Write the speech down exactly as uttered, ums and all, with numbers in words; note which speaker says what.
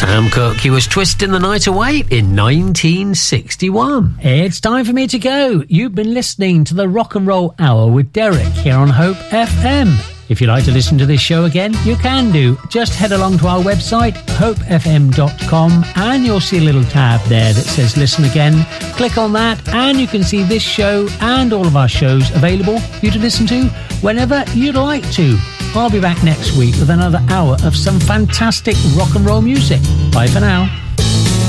Speaker 1: Sam Cooke, he was twisting the night away in nineteen sixty-one.
Speaker 2: It's time for me to go. You've been listening to the Rock and Roll Hour with Derek here on Hope F M. If you'd like to listen to this show again, you can do. Just head along to our website, hope f m dot com, and you'll see a little tab there that says Listen Again. Click on that, and you can see this show and all of our shows available for you to listen to whenever you'd like to. I'll be back next week with another hour of some fantastic rock and roll music. Bye for now.